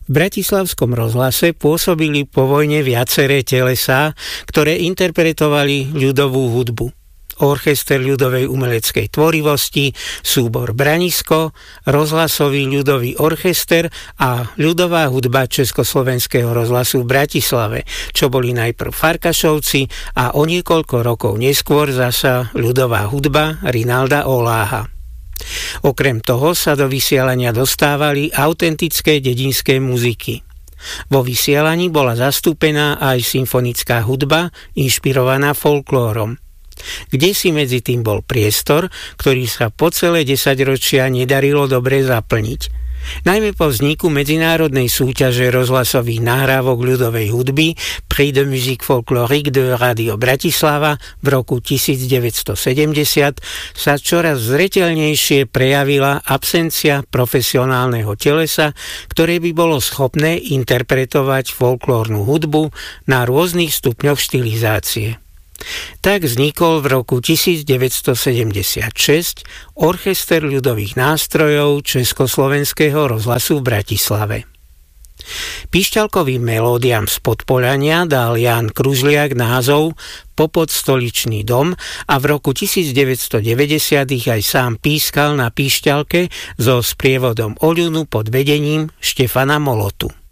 V bratislavskom rozhlase pôsobili po vojne viaceré telesá, ktoré interpretovali ľudovú hudbu. Orchester ľudovej umeleckej tvorivosti, súbor Branisko, rozhlasový ľudový orchester a ľudová hudba Československého rozhlasu v Bratislave, čo boli najprv Farkašovci a o niekoľko rokov neskôr zasa ľudová hudba Rinalda Oláha. Okrem toho sa do vysielania dostávali autentické dedinské muziky. Vo vysielaní bola zastúpená aj symfonická hudba inšpirovaná folklórom. Kdesi medzi tým bol priestor, ktorý sa po celé 10 ročia nedarilo dobre zaplniť. Najmä po vzniku medzinárodnej súťaže rozhlasových nahrávok ľudovej hudby Prix de musique folklorique de Radio Bratislava v roku 1970 sa čoraz zreteľnejšie prejavila absencia profesionálneho telesa, ktoré by bolo schopné interpretovať folklórnu hudbu na rôznych stupňoch štilizácie. Tak vznikol v roku 1976 Orchester ľudových nástrojov Československého rozhlasu v Bratislave. Píšťalkovým melódiám z Podpolania dal Ján Kružliak názov Popod stoličný dom a v roku 1990 ich aj sám pískal na píšťalke so sprievodom Oľunu pod vedením Štefana Molotu.